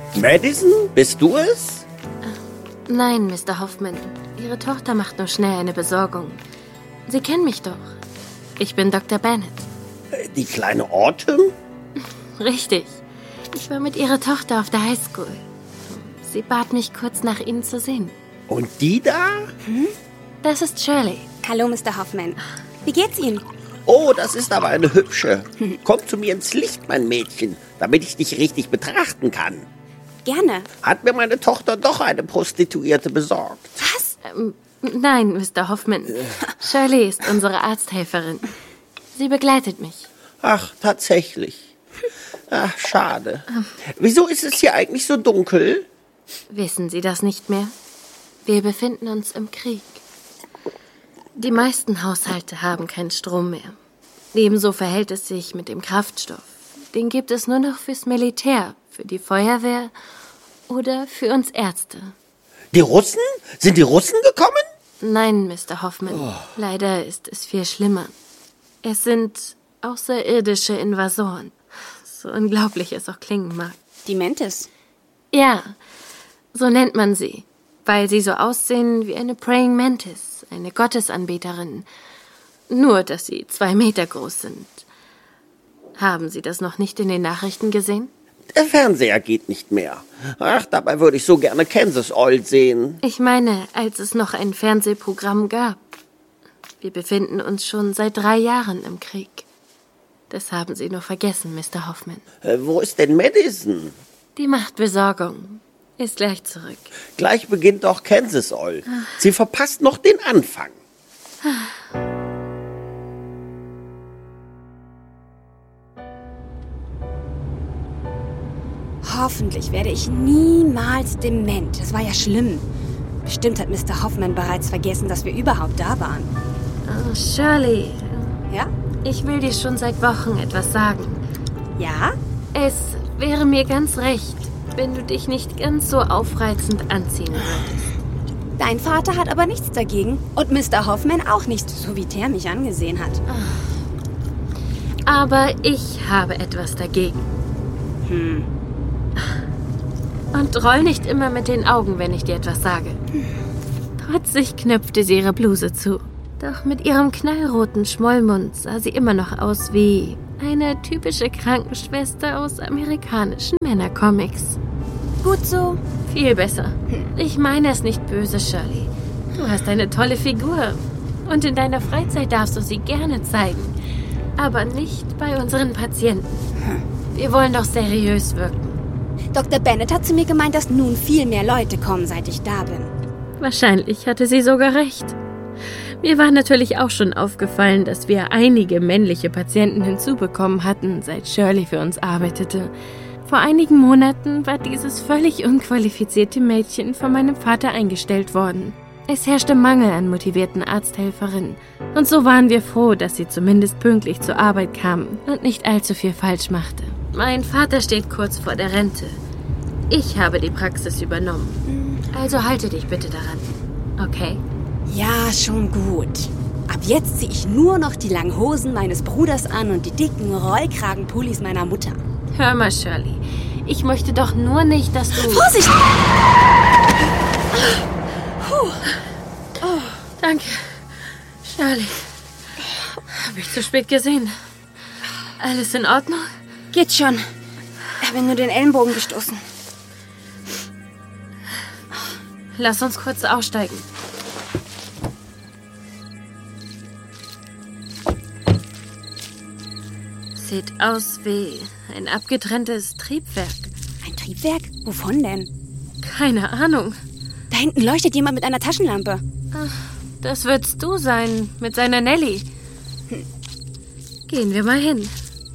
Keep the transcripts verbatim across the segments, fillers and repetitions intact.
Madison, bist du es? Nein, Mister Hoffman. Ihre Tochter macht nur schnell eine Besorgung. Sie kennen mich doch. Ich bin Doktor Bennett. Die kleine Autumn? Richtig. Ich war mit ihrer Tochter auf der Highschool. Sie bat mich, kurz nach Ihnen zu sehen. Und die da? Hm? Das ist Shirley. Hallo, Mister Hoffman. Wie geht's Ihnen? Oh, das ist aber eine hübsche. Komm zu mir ins Licht, mein Mädchen, damit ich dich richtig betrachten kann. Gerne. Hat mir meine Tochter doch eine Prostituierte besorgt. Was? Ähm, nein, Mister Hoffman. Shirley ist unsere Arzthelferin. Sie begleitet mich. Ach, tatsächlich. Ach, schade. Wieso ist es hier eigentlich so dunkel? Wissen Sie das nicht mehr? Wir befinden uns im Krieg. Die meisten Haushalte haben keinen Strom mehr. Ebenso verhält es sich mit dem Kraftstoff. Den gibt es nur noch fürs Militär, für die Feuerwehr oder für uns Ärzte. Die Russen? Sind die Russen gekommen? Nein, Mister Hoffman. Oh. Leider ist es viel schlimmer. Es sind außerirdische Invasoren. So unglaublich es auch klingen mag. Die Mantis? Ja, so nennt man sie. Weil sie so aussehen wie eine Praying Mantis, eine Gottesanbeterin. Nur, dass sie zwei Meter groß sind. Haben Sie das noch nicht in den Nachrichten gesehen? Der Fernseher geht nicht mehr. Ach, dabei würde ich so gerne Kansas Oil sehen. Ich meine, als es noch ein Fernsehprogramm gab. Wir befinden uns schon seit drei Jahren im Krieg. Das haben Sie noch vergessen, Mister Hoffman. Äh, wo ist denn Madison? Die macht Besorgung. Ist gleich zurück. Gleich beginnt doch Kansas Oil. Sie verpasst noch den Anfang. Hoffentlich werde ich niemals dement. Das war ja schlimm. Bestimmt hat Mister Hoffman bereits vergessen, dass wir überhaupt da waren. Oh, Shirley. Ja? Ich will dir schon seit Wochen etwas sagen. Ja? Es wäre mir ganz recht, wenn du dich nicht ganz so aufreizend anziehen würdest. Dein Vater hat aber nichts dagegen. Und Mister Hoffman auch nicht, so wie Ter mich angesehen hat. Aber ich habe etwas dagegen. Hm. Und roll nicht immer mit den Augen, wenn ich dir etwas sage. Trotzig knöpfte sie ihre Bluse zu. Doch mit ihrem knallroten Schmollmund sah sie immer noch aus wie eine typische Krankenschwester aus amerikanischen Männercomics. Gut so. Viel besser. Ich meine es nicht böse, Shirley. Du hast eine tolle Figur. Und in deiner Freizeit darfst du sie gerne zeigen. Aber nicht bei unseren Patienten. Wir wollen doch seriös wirken. Doktor Bennett hat zu mir gemeint, dass nun viel mehr Leute kommen, seit ich da bin. Wahrscheinlich hatte sie sogar recht. Mir war natürlich auch schon aufgefallen, dass wir einige männliche Patienten hinzubekommen hatten, seit Shirley für uns arbeitete. Vor einigen Monaten war dieses völlig unqualifizierte Mädchen von meinem Vater eingestellt worden. Es herrschte Mangel an motivierten Arzthelferinnen. Und so waren wir froh, dass sie zumindest pünktlich zur Arbeit kam und nicht allzu viel falsch machte. Mein Vater steht kurz vor der Rente. Ich habe die Praxis übernommen. Also halte dich bitte daran. Okay? Ja, schon gut. Ab jetzt ziehe ich nur noch die langen Hosen meines Bruders an und die dicken Rollkragenpullis meiner Mutter. Hör mal, Shirley. Ich möchte doch nur nicht, dass du... Vorsicht! Puh. Oh, danke, Shirley. Habe ich zu spät gesehen? Alles in Ordnung? Geht schon. Ich habe nur den Ellenbogen gestoßen. Lass uns kurz aussteigen. Sieht aus wie ein abgetrenntes Triebwerk. Ein Triebwerk? Wovon denn? Keine Ahnung. Da hinten leuchtet jemand mit einer Taschenlampe. Ach, das wird's du sein, mit seiner Nelly. Hm. Gehen wir mal hin.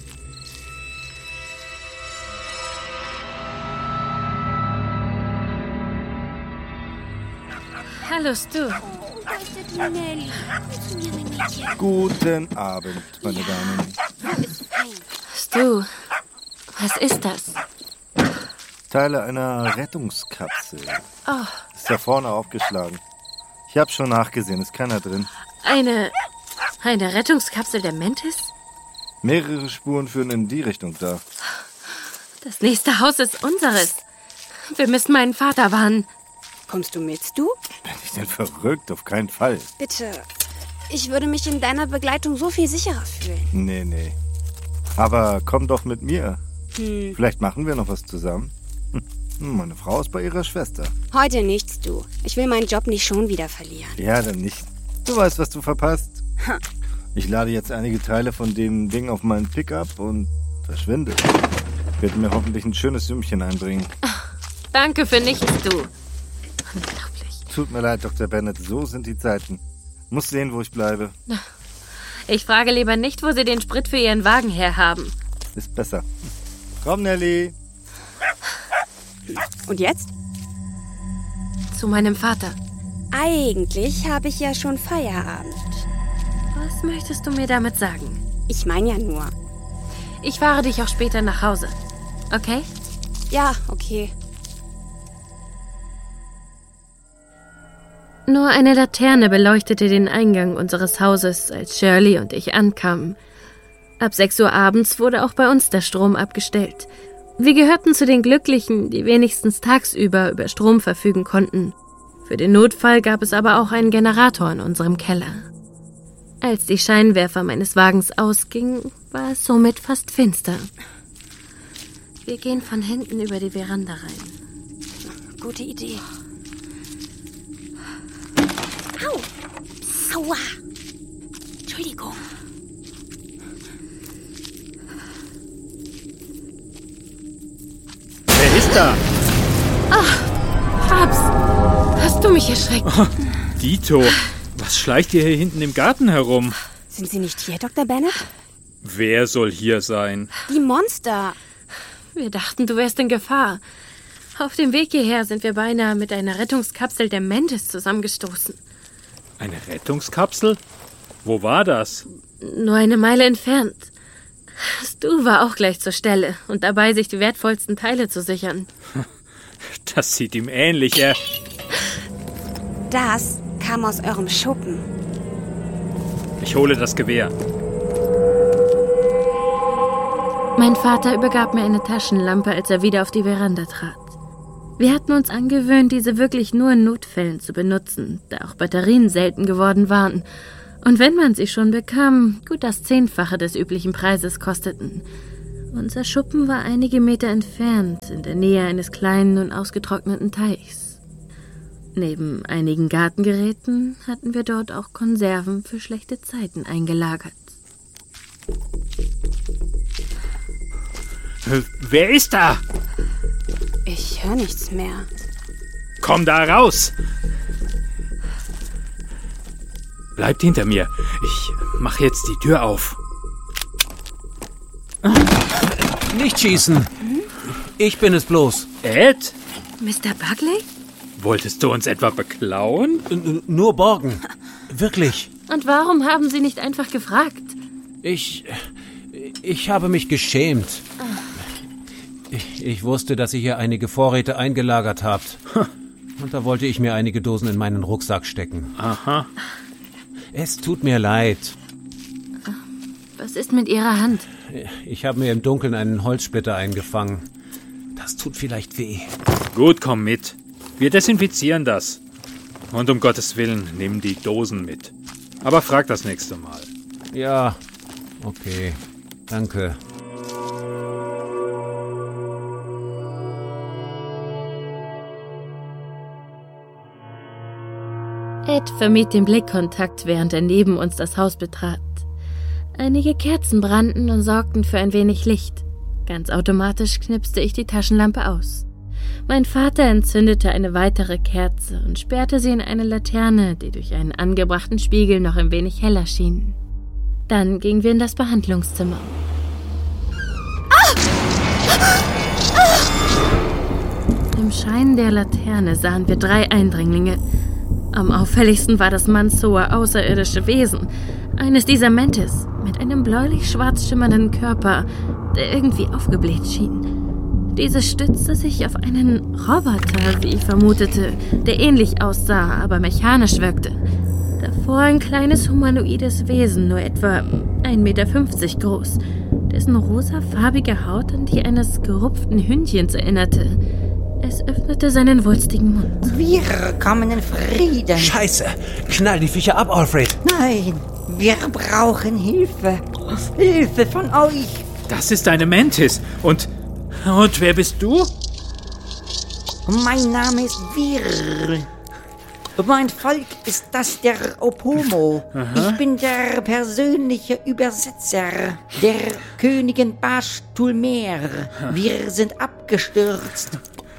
Hallo, Stu. Oh, da ist die Nelly. Zu mir, mein Mädchen. Guten Abend, meine ja. Damen. So ist fein. Stu, was ist das? Teile einer Rettungskapsel. Oh. Ist da vorne aufgeschlagen. Ich habe schon nachgesehen, ist keiner drin. Eine... eine Rettungskapsel der Mantis? Mehrere Spuren führen in die Richtung da. Das nächste Haus ist unseres. Wir müssen meinen Vater warnen. Kommst du mit, Stu? Bin ich denn verrückt? Auf keinen Fall. Bitte. Ich würde mich in deiner Begleitung so viel sicherer fühlen. Nee, nee. Aber komm doch mit mir. Hm. Vielleicht machen wir noch was zusammen. Hm, meine Frau ist bei ihrer Schwester. Heute nichts, Stu. Ich will meinen Job nicht schon wieder verlieren. Ja, dann nicht. Du weißt, was du verpasst. Ha. Ich lade jetzt einige Teile von dem Ding auf meinen Pickup und verschwinde. Wird mir hoffentlich ein schönes Sümmchen einbringen. Ach, danke für nichts, du. Unglaublich. Tut mir leid, Doktor Bennett, so sind die Zeiten. Muss sehen, wo ich bleibe. Ich frage lieber nicht, wo Sie den Sprit für Ihren Wagen herhaben. Ist besser. Komm, Nelly. Und jetzt? Zu meinem Vater. Eigentlich habe ich ja schon Feierabend. Was möchtest du mir damit sagen? Ich meine ja nur. Ich fahre dich auch später nach Hause. Okay? Ja, okay. Nur eine Laterne beleuchtete den Eingang unseres Hauses, als Shirley und ich ankamen. Ab sechs Uhr abends wurde auch bei uns der Strom abgestellt. Wir gehörten zu den Glücklichen, die wenigstens tagsüber über Strom verfügen konnten. Für den Notfall gab es aber auch einen Generator in unserem Keller. Als die Scheinwerfer meines Wagens ausgingen, war es somit fast finster. Wir gehen von hinten über die Veranda rein. Gute Idee. Au! Aua! Entschuldigung. Wer ist da? Ach, Babs, hast du mich erschreckt? Oh, Dito, was schleicht ihr hier hinten im Garten herum? Sind Sie nicht hier, Doktor Bennett? Wer soll hier sein? Die Monster. Wir dachten, du wärst in Gefahr. Auf dem Weg hierher sind wir beinahe mit einer Rettungskapsel der Mantis zusammengestoßen. Eine Rettungskapsel? Wo war das? Nur eine Meile entfernt. Stu war auch gleich zur Stelle und dabei, sich die wertvollsten Teile zu sichern. Das sieht ihm ähnlich. Er Das kam aus eurem Schuppen. Ich hole das Gewehr. Mein Vater übergab mir eine Taschenlampe, als er wieder auf die Veranda trat. Wir hatten uns angewöhnt, diese wirklich nur in Notfällen zu benutzen, da auch Batterien selten geworden waren. Und wenn man sie schon bekam, gut das Zehnfache des üblichen Preises kosteten. Unser Schuppen war einige Meter entfernt, in der Nähe eines kleinen und ausgetrockneten Teichs. Neben einigen Gartengeräten hatten wir dort auch Konserven für schlechte Zeiten eingelagert. Wer ist da? Ich höre nichts mehr. Komm da raus! Bleibt hinter mir. Ich mache jetzt die Tür auf. Nicht schießen. Ich bin es bloß. Ed? Mister Buckley? Wolltest du uns etwa beklauen? N- Nur borgen. Wirklich. Und warum haben Sie nicht einfach gefragt? Ich... Ich habe mich geschämt. Ich, ich wusste, dass ihr hier einige Vorräte eingelagert habt. Und da wollte ich mir einige Dosen in meinen Rucksack stecken. Aha. Es tut mir leid. Was ist mit Ihrer Hand? Ich habe mir im Dunkeln einen Holzsplitter eingefangen. Das tut vielleicht weh. Gut, komm mit. Wir desinfizieren das. Und um Gottes Willen, nimm die Dosen mit. Aber frag das nächste Mal. Ja, okay. Danke. Ed vermied den Blickkontakt, während er neben uns das Haus betrat. Einige Kerzen brannten und sorgten für ein wenig Licht. Ganz automatisch knipste ich die Taschenlampe aus. Mein Vater entzündete eine weitere Kerze und sperrte sie in eine Laterne, die durch einen angebrachten Spiegel noch ein wenig heller schien. Dann gingen wir in das Behandlungszimmer. Im Schein der Laterne sahen wir drei Eindringlinge. Am auffälligsten war das mannshohe außerirdische Wesen, eines dieser Mantis, mit einem bläulich-schwarz schimmernden Körper, der irgendwie aufgebläht schien. Dieses stützte sich auf einen Roboter, wie ich vermutete, der ähnlich aussah, aber mechanisch wirkte. Davor ein kleines humanoides Wesen, nur etwa ein Meter fünfzig groß, dessen rosafarbige Haut an die eines gerupften Hündchens erinnerte. Es öffnete seinen wulstigen Mund. Wir kommen in Frieden. Scheiße! Knall die Viecher ab, Alfred! Nein, wir brauchen Hilfe. Hilfe von euch. Das ist eine Mantis. Und, und wer bist du? Mein Name ist Virl. Mein Volk ist das der Opomo. Aha. Ich bin der persönliche Übersetzer der Königin Baschtulmer. Wir sind abgestürzt.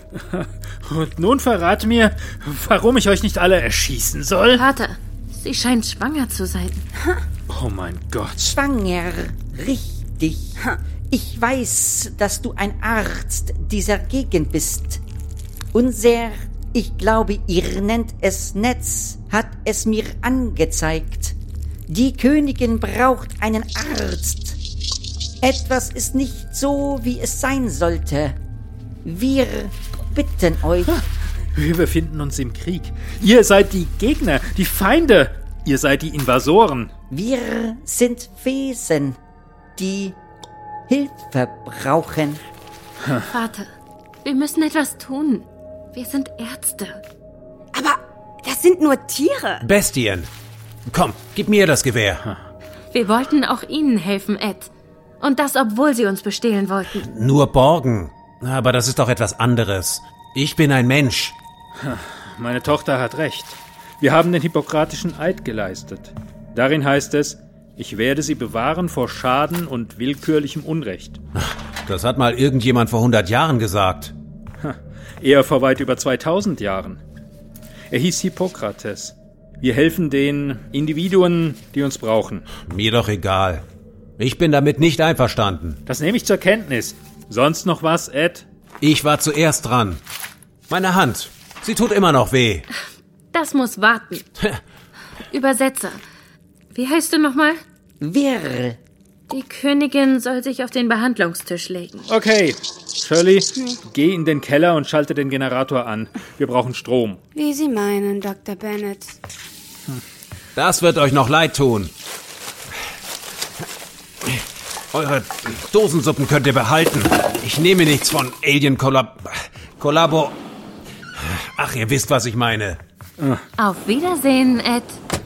Und nun verrat mir, warum ich euch nicht alle erschießen soll? Vater, sie scheint schwanger zu sein. Oh mein Gott. Schwanger, richtig. Ich weiß, dass du ein Arzt dieser Gegend bist. Unser, ich glaube, ihr nennt es Netz, hat es mir angezeigt. Die Königin braucht einen Arzt. Etwas ist nicht so, wie es sein sollte. Wir bitten euch. Wir befinden uns im Krieg. Ihr seid die Gegner, die Feinde. Ihr seid die Invasoren. Wir sind Wesen, die Hilfe brauchen. Vater, wir müssen etwas tun. Wir sind Ärzte. Aber das sind nur Tiere. Bestien. Komm, gib mir das Gewehr. Wir wollten auch Ihnen helfen, Ed. Und das, obwohl Sie uns bestehlen wollten. Nur borgen. Aber das ist doch etwas anderes. Ich bin ein Mensch. Meine Tochter hat recht. Wir haben den hippokratischen Eid geleistet. Darin heißt es, ich werde sie bewahren vor Schaden und willkürlichem Unrecht. Das hat mal irgendjemand vor hundert Jahren gesagt. Eher vor weit über zweitausend Jahren. Er hieß Hippokrates. Wir helfen den Individuen, die uns brauchen. Mir doch egal. Ich bin damit nicht einverstanden. Das nehme ich zur Kenntnis. Sonst noch was, Ed? Ich war zuerst dran. Meine Hand. Sie tut immer noch weh. Das muss warten. Übersetzer. Wie heißt du nochmal? Virl. Die Königin soll sich auf den Behandlungstisch legen. Okay. Shirley, hm. geh in den Keller und schalte den Generator an. Wir brauchen Strom. Wie Sie meinen, Doktor Bennett. Das wird euch noch leid tun. Eure Dosensuppen könnt ihr behalten. Ich nehme nichts von Alien Collab... Collabo... Ach, ihr wisst, was ich meine. Auf Wiedersehen, Ed.